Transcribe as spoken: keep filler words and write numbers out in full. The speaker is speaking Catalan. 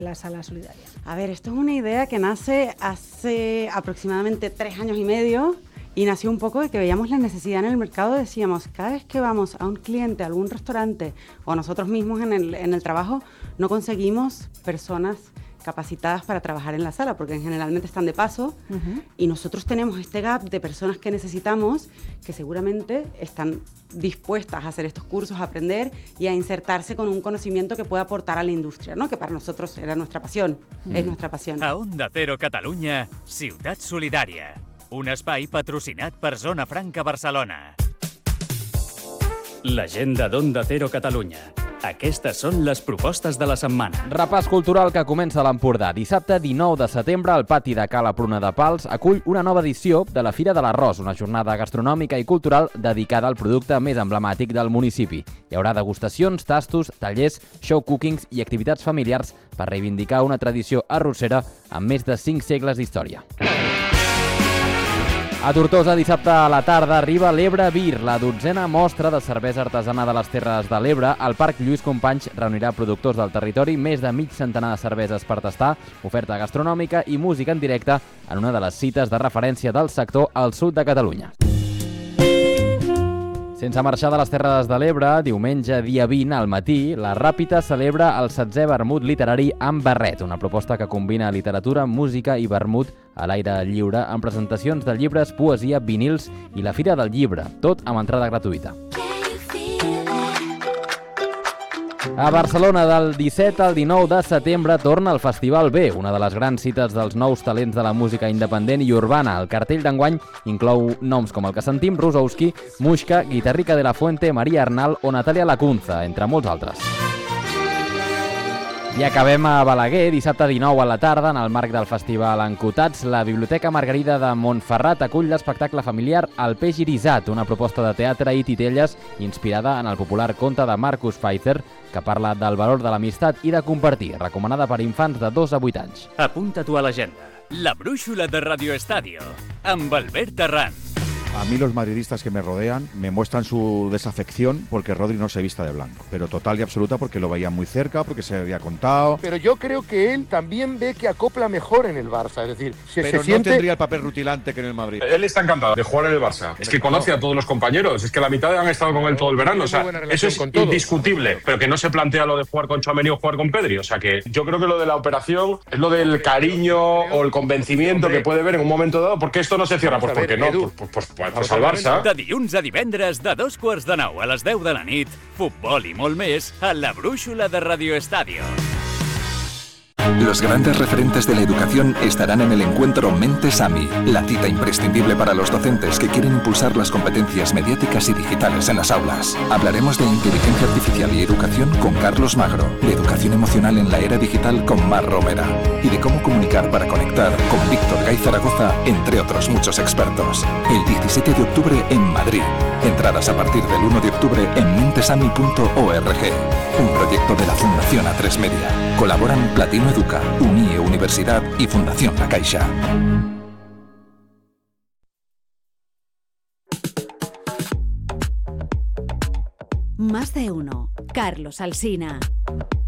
la sala solidaria? A ver, esto es una idea que nace hace aproximadamente tres años y medio y nació un poco de que veíamos la necesidad en el mercado. Decíamos, cada vez que vamos a un cliente, a algún restaurante o nosotros mismos en el, en el trabajo, no conseguimos personas capacitadas para trabajar en la sala, porque generalmente están de paso, uh-huh. y nosotros tenemos este gap de personas que necesitamos, que seguramente están dispuestas a hacer estos cursos, a aprender y a insertarse con un conocimiento que pueda aportar a la indústria, ¿no? Que para nosotros era nuestra pasión, mm. és nuestra passió. A Onda Cero Catalunya, Ciutat Solidària, un espai patrocinat per Zona Franca Barcelona. L'agenda d'Onda Cero Catalunya. Aquestes són les propostes de la setmana. Repàs cultural que comença a l'Empordà. Dissabte dinou de setembre, el pati de Cala Pruna de Pals acull una nova edició de la Fira de l'Arròs, una jornada gastronòmica i cultural dedicada al producte més emblemàtic del municipi. Hi haurà degustacions, tastos, tallers, show cookings i activitats familiars per reivindicar una tradició arrossera amb més de cinc segles d'història. A Tortosa, dissabte a la tarda, arriba l'Ebre Beer, la dotzena mostra de cervesa artesana de les Terres de l'Ebre. El Parc Lluís Companys reunirà productors del territori, més de mig centenar de cerveses per tastar, oferta gastronòmica i música en directe en una de les cites de referència del sector al sud de Catalunya. Sense marxar de les Terres de l'Ebre, diumenge dia vint al matí, la Ràpita celebra el setzè vermut literari amb barret, una proposta que combina literatura, música i vermut a l'aire lliure amb presentacions de llibres, poesia, vinils i la Fira del Llibre, tot amb entrada gratuïta. A Barcelona, del disset al dinou de setembre, torna el Festival B, una de les grans cites dels nous talents de la música independent i urbana. El cartell d'enguany inclou noms com el que sentim, Rusowski, Muixca, Guitarrica de la Fuente, Maria Arnal o Natàlia Lacunza, entre molts altres. I acabem a Balaguer, dissabte dinou a la tarda, en el marc del festival Encotats, la Biblioteca Margarida de Montferrat acull l'espectacle familiar El peix irisat, una proposta de teatre i titelles inspirada en el popular conte de Marcus Pfeiffer, que parla del valor de l'amistat i de compartir, recomanada per infants de dos a vuit anys. Apunta-t'ho a l'agenda. La brúixola de Radio Estadio, amb Albert Terrán. A mí los madridistas que me rodean me muestran su desafección porque Rodri no se vista de blanco, pero total y absoluta porque lo veía muy cerca, porque se había contado. Pero yo creo que él también ve que acopla mejor en el Barça, es decir, se, pero se siente... no tendría el papel rutilante que en el Madrid. Él está encantado de jugar en el Barça. Es que conoce a todos los compañeros, es que la mitad han estado con él todo el verano, o sea, eso es indiscutible, pero que no se plantea lo de jugar con Tchouaméni o jugar con Pedri, o sea que yo creo que lo de la operación es lo del cariño o el convencimiento que puede ver en un momento dado, porque esto no se cierra, pues porque no, pues, pues, pues, pues, pues al Barça. De dilluns a divendres, de dos quarts de nou a les deu de la nit, futbol i molt més a la brúixola de Radio Estadio. Los grandes referentes de la educación estarán en el encuentro Mentes AMI, la cita imprescindible para los docentes que quieren impulsar las competencias mediáticas y digitales en las aulas. Hablaremos de inteligencia artificial y educación con Carlos Magro, de educación emocional en la era digital con Mar Romera y de cómo comunicar para conectar con Víctor Gay Zaragoza, entre otros muchos expertos. El diecisiete de octubre en Madrid. Entradas a partir del uno de octubre en mentesami punto org. Un proyecto de la Fundación A tres Media. Colaboran Platino Educa, UNIE Universidad y Fundación La Caixa. Más de uno. Carlos Alsina.